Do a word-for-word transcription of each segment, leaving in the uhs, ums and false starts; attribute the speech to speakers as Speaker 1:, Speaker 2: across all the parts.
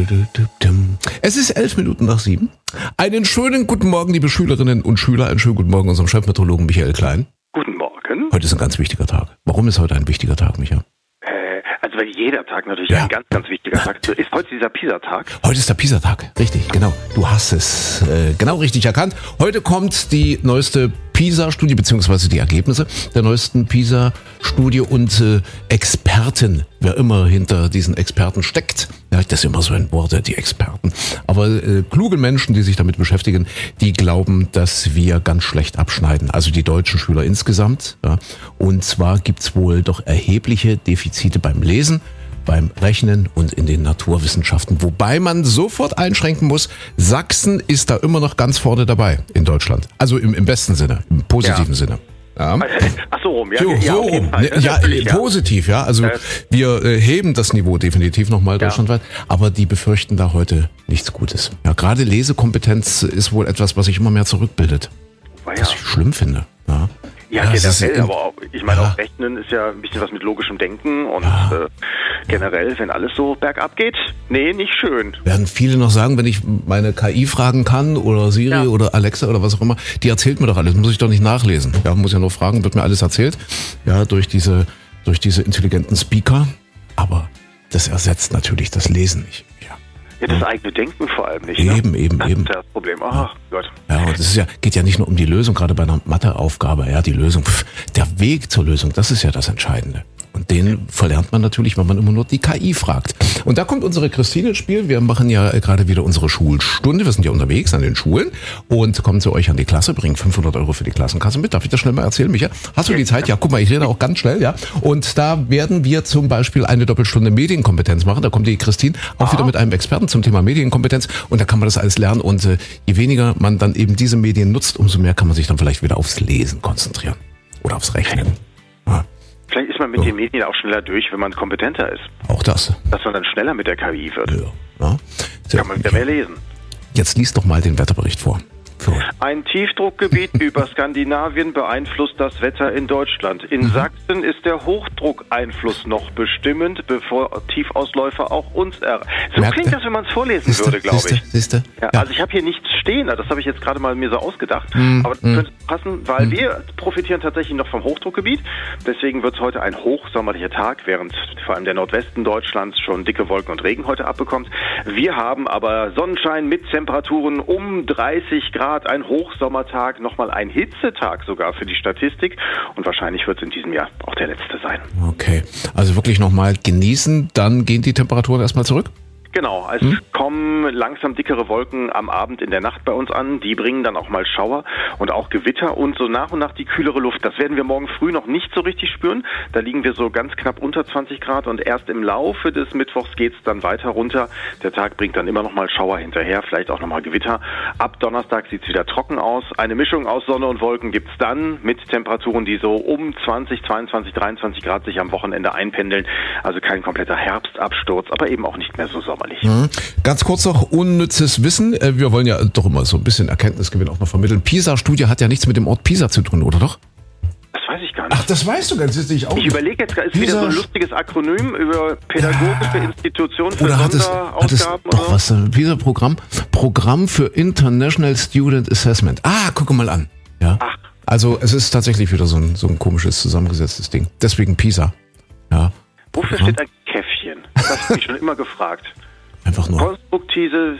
Speaker 1: Es ist elf Minuten nach sieben. Einen schönen guten Morgen, liebe Schülerinnen und Schüler. Einen schönen guten Morgen unserem Chefmeteorologen Michael Klein.
Speaker 2: Guten Morgen.
Speaker 1: Heute ist ein ganz wichtiger Tag. Warum ist heute ein wichtiger Tag, Michael?
Speaker 2: Äh, also weil jeder Tag natürlich
Speaker 1: Ja.
Speaker 2: ein ganz, ganz wichtiger Tag ist. Ist heute dieser Pisa-Tag?
Speaker 1: Heute ist der Pisa-Tag. Richtig, genau. Du hast es äh, genau richtig erkannt. Heute kommt die neueste Pisa-Studie, beziehungsweise die Ergebnisse der neuesten Pisa-Studie und äh, Experten, wer immer hinter diesen Experten steckt. Ja, das ist immer so ein Wort, die Experten. Aber äh, kluge Menschen, die sich damit beschäftigen, die glauben, dass wir ganz schlecht abschneiden. Also die deutschen Schüler insgesamt. Ja. Und zwar gibt's wohl doch erhebliche Defizite beim Lesen, beim Rechnen und in den Naturwissenschaften. Wobei man sofort einschränken muss, Sachsen ist da immer noch ganz vorne dabei in Deutschland. Also im, im besten Sinne, im positiven
Speaker 2: Ja.
Speaker 1: Sinne. Ja.
Speaker 2: Ach so rum, ja.
Speaker 1: So,
Speaker 2: ja,
Speaker 1: so
Speaker 2: auf jeden
Speaker 1: rum.
Speaker 2: Fall,
Speaker 1: Ne,
Speaker 2: ne?
Speaker 1: Ja,
Speaker 2: Natürlich, ja.
Speaker 1: positiv, ja. Also
Speaker 2: Äh,
Speaker 1: wir äh, heben das Niveau definitiv nochmal
Speaker 2: Ja.
Speaker 1: deutschlandweit, aber die befürchten da heute nichts Gutes. Ja, gerade Lesekompetenz ist wohl etwas, was sich immer mehr zurückbildet.
Speaker 2: War ja.
Speaker 1: Was ich schlimm finde. Ja,
Speaker 2: Ja,
Speaker 1: es ist
Speaker 2: generell,
Speaker 1: in-
Speaker 2: aber auch, ich meine,
Speaker 1: Ja.
Speaker 2: auch Rechnen ist ja ein bisschen was mit logischem Denken und äh, generell, wenn alles so bergab geht, nee, nicht schön.
Speaker 1: werden viele noch sagen, wenn ich meine K I fragen kann oder Siri
Speaker 2: Ja.
Speaker 1: oder Alexa oder was auch immer, die erzählt mir doch alles, muss ich doch nicht nachlesen. Ja, muss ja nur fragen, wird mir alles erzählt. Ja, durch diese, durch diese intelligenten Speaker. Aber das ersetzt natürlich das Lesen nicht. Ja,
Speaker 2: Ja, das eigene Denken vor allem nicht. Ne?
Speaker 1: Eben, eben,
Speaker 2: das
Speaker 1: eben.
Speaker 2: ist ja das Problem. Ach Gott.
Speaker 1: ja, und es ist ja, geht ja nicht nur um die Lösung, gerade bei einer Matheaufgabe. Ja, die Lösung, pff, der Weg zur Lösung, das ist ja das Entscheidende. Und den verlernt man natürlich, wenn man immer nur die K I fragt. Und da kommt unsere Christine ins Spiel. Wir machen ja gerade wieder unsere Schulstunde. Wir sind ja unterwegs an den Schulen und kommen zu euch an die Klasse, bringen fünfhundert Euro für die Klassenkasse mit. Darf ich das schnell mal erzählen, Micha? Hast du die Zeit? Ja, guck mal, ich rede auch ganz schnell, ja. Und da werden wir zum Beispiel eine Doppelstunde Medienkompetenz machen. Da kommt die Christine auch wieder mit einem Experten zum Thema Medienkompetenz. Und da kann man das alles lernen. Und äh, je weniger man dann eben diese Medien nutzt, umso mehr kann man sich dann vielleicht wieder aufs Lesen konzentrieren. Oder aufs Rechnen. Ja,
Speaker 2: Vielleicht ist man mit
Speaker 1: So.
Speaker 2: den Medien auch schneller durch, wenn man kompetenter ist.
Speaker 1: auch das.
Speaker 2: Dass man dann schneller mit der K I wird.
Speaker 1: Ja. Ja. So,
Speaker 2: Kann man wieder mehr lesen.
Speaker 1: jetzt lies doch mal den Wetterbericht vor. Für euch.
Speaker 2: Ein Tiefdruckgebiet über Skandinavien beeinflusst das Wetter in Deutschland. In
Speaker 1: Mhm.
Speaker 2: Sachsen ist der Hochdruckeinfluss noch bestimmend, bevor Tiefausläufer auch uns erreichen. So
Speaker 1: Merkt
Speaker 2: klingt
Speaker 1: ihr?
Speaker 2: das, wenn man es vorlesen
Speaker 1: Siehste,
Speaker 2: würde, glaube
Speaker 1: siehste,
Speaker 2: ich.
Speaker 1: Siehste?
Speaker 2: Ja,
Speaker 1: Ja.
Speaker 2: Also ich habe hier nichts stehen, das habe ich jetzt gerade mal mir so ausgedacht.
Speaker 1: Mm,
Speaker 2: aber das
Speaker 1: mm.
Speaker 2: könnte passen, weil wir profitieren tatsächlich noch vom Hochdruckgebiet. Deswegen wird es heute ein hochsommerlicher Tag, während vor allem der Nordwesten Deutschlands schon dicke Wolken und Regen heute abbekommt. Wir haben aber Sonnenschein mit Temperaturen um dreißig Grad, ein Hochsommertag, nochmal ein Hitzetag sogar für die Statistik. Und wahrscheinlich wird es in diesem Jahr auch der letzte sein.
Speaker 1: Okay, also wirklich nochmal genießen, dann gehen die Temperaturen erstmal zurück?
Speaker 2: Genau, es
Speaker 1: Hm?
Speaker 2: kommen langsam dickere Wolken am Abend in der Nacht bei uns an. Die bringen dann auch mal Schauer und auch Gewitter und so nach und nach die kühlere Luft. Das werden wir morgen früh noch nicht so richtig spüren. Da liegen wir so ganz knapp unter zwanzig Grad und erst im Laufe des Mittwochs geht's dann weiter runter. Der Tag bringt dann immer noch mal Schauer hinterher, vielleicht auch noch mal Gewitter. Ab Donnerstag sieht's wieder trocken aus. Eine Mischung aus Sonne und Wolken gibt's dann mit Temperaturen, die so um zwanzig, zweiundzwanzig, dreiundzwanzig Grad sich am Wochenende einpendeln. Also kein kompletter Herbstabsturz, aber eben auch nicht mehr so sommerlich.
Speaker 1: Mhm. Ganz kurz noch unnützes Wissen. Äh, Wir wollen ja doch immer so ein bisschen Erkenntnisgewinn auch noch vermitteln. Pisa-Studie hat ja nichts mit dem Ort Pisa zu tun, oder doch?
Speaker 2: Das weiß ich gar nicht.
Speaker 1: Ach, das weißt du ganz sicher auch.
Speaker 2: Ich überlege jetzt, ist wieder so ein
Speaker 1: Pisa-
Speaker 2: lustiges Akronym über pädagogische Institutionen für
Speaker 1: Oder hat es, hat es
Speaker 2: Sonderausgaben
Speaker 1: doch
Speaker 2: oder so?
Speaker 1: was, äh, Pisa-Programm? Programm für International Student Assessment. Ah, gucke mal an. Ja.
Speaker 2: Ach.
Speaker 1: Also es ist tatsächlich wieder so ein, so ein komisches zusammengesetztes Ding. Deswegen Pisa. Ja.
Speaker 2: Wofür steht ein Käffchen? Das habe ich schon immer gefragt.
Speaker 1: Einfach nur.
Speaker 2: Konstruktives,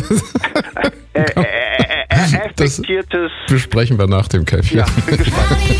Speaker 2: äh, äh, äh, äh,
Speaker 1: Das
Speaker 2: effektiertes.
Speaker 1: besprechen wir nach dem Käffchen.
Speaker 2: Ja, bin gespannt.